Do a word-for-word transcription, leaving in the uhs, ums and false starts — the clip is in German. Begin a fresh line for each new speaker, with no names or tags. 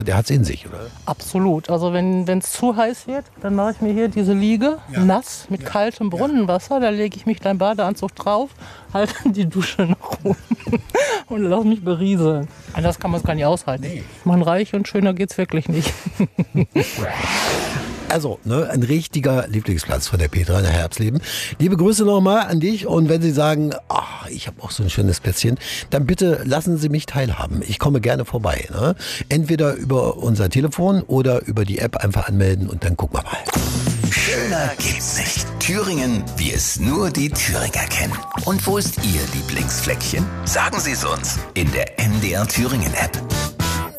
Der hat's in sich, oder?
Absolut. Also wenn es zu heiß wird, dann mache ich mir hier diese Liege ja. nass mit ja. kaltem Brunnenwasser. Da lege ich mich deinen Badeanzug drauf, halte die Dusche noch rum und lass mich berieseln. Das kann man gar nicht aushalten. Nee. Man reich und schöner geht's wirklich nicht.
Also, ne, ein richtiger Lieblingsplatz von der Petra in der Herbstleben. Liebe Grüße nochmal an dich und wenn Sie sagen, ach, ich habe auch so ein schönes Plätzchen, dann bitte lassen Sie mich teilhaben. Ich komme gerne vorbei. Ne? Entweder über unser Telefon oder über die App einfach anmelden und dann gucken wir mal.
Schöner geht's nicht. Thüringen, wie es nur die Thüringer kennen. Und wo ist Ihr Lieblingsfleckchen? Sagen Sie es uns in der M D R Thüringen App.